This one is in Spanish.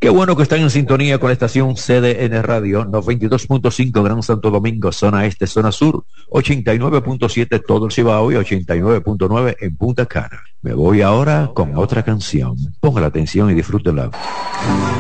Qué bueno que están en sintonía con la estación CDN Radio 92.5 Gran Santo Domingo, zona este, zona sur, 89.7 todo el Cibao y 89.9 en Punta Cana. Me voy ahora con otra canción. Ponga la atención y disfrútela.